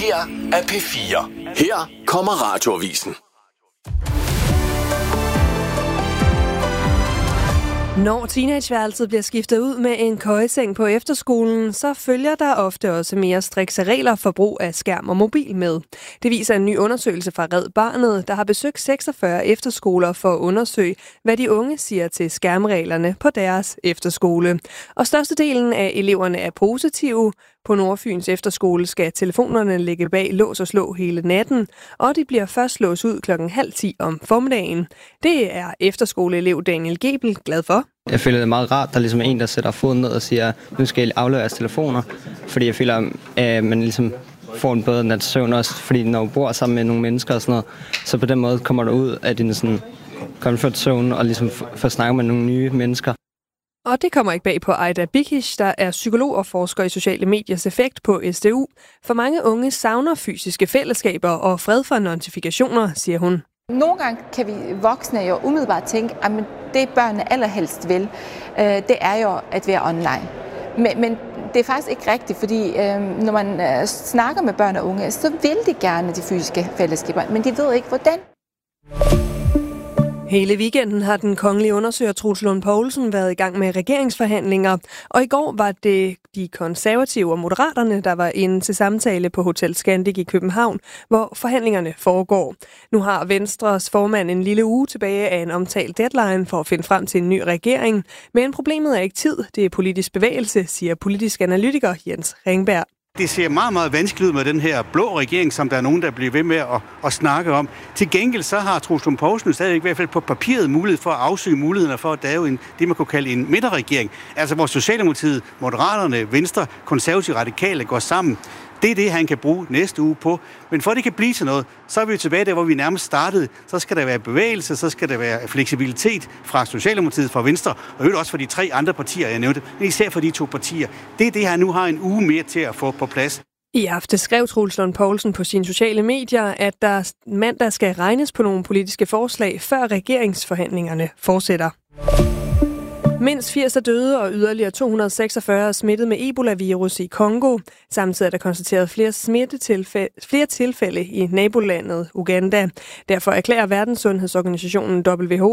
her er P4. Her kommer Radioavisen. Når teenageværelset bliver skiftet ud med en køjeseng på efterskolen, så følger der ofte også mere strikse regler for brug af skærm og mobil med. Det viser en ny undersøgelse fra Red Barnet, der har besøgt 46 efterskoler for at undersøge, hvad de unge siger til skærmreglerne på deres efterskole. Og størstedelen af eleverne er positive. På Nordfyns efterskole skal telefonerne ligge bag lås og slå hele natten, og de bliver først låst ud 9:30 om formiddagen. Det er efterskoleelev Daniel Gebel glad for. Jeg føler det meget rart, der er ligesom en, der sætter foden ned og siger, nu skal I aflevere jeres telefoner, fordi jeg føler, at man ligesom får en bedre nats søvn også, fordi når du bor sammen med nogle mennesker og sådan noget, så på den måde kommer du ud af din sådan comfort zone og ligesom får snakket med nogle nye mennesker. Og det kommer ikke bag på Aida Bikic, der er psykolog og forsker i sociale mediers effekt på SDU. For mange unge savner fysiske fællesskaber og fred fra notifikationer, siger hun. Nogle gange kan vi voksne jo umiddelbart tænke, at det børnene allerhelst vil, det er jo at være online. Men det er faktisk ikke rigtigt, fordi når man snakker med børn og unge, så vil de gerne de fysiske fællesskaber, men de ved ikke hvordan. Hele weekenden har den kongelige undersøger Troels Lund Poulsen været i gang med regeringsforhandlinger, og i går var det de konservative og moderaterne, der var inde til samtale på Hotel Scandic i København, hvor forhandlingerne foregår. Nu har Venstres formand en lille uge tilbage af en omtalt deadline for at finde frem til en ny regering, men problemet er ikke tid, det er politisk bevægelse, siger politisk analytiker Jens Ringberg. Det ser meget, meget vanskeligt ud med den her blå regering, som der er nogen, der bliver ved med at snakke om. Til gengæld så har Troels Lund Poulsen stadig i hvert fald på papiret mulighed for at afsøge mulighederne for at lave det, man kunne kalde en midterregering. Altså hvor Socialdemokratiet, Moderaterne, Venstre, Konservative, Radikale går sammen. Det er det, han kan bruge næste uge på. Men for at det kan blive til noget, så er vi jo tilbage der, hvor vi nærmest startede. Så skal der være bevægelse, så skal der være fleksibilitet fra Socialdemokratiet, fra Venstre, og også fra de 3 andre partier, jeg nævnte, men især for de 2 partier. Det er det, han nu har en uge mere til at få på plads. I aften skrev Troels Lund Poulsen på sine sociale medier, at der mandag skal regnes på nogle politiske forslag, før regeringsforhandlingerne fortsætter. Mindst 80 er døde og yderligere 246 er smittet med Ebola-virus i Kongo. Samtidig er der konstateret flere tilfælde i nabolandet Uganda. Derfor erklærer Verdenssundhedsorganisationen WHO